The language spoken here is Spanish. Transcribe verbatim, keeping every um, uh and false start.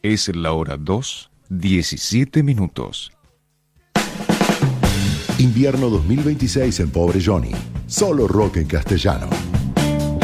Es la hora dos, diecisiete minutos. Invierno dos mil veintiséis en Pobre Johnny. Solo rock en castellano.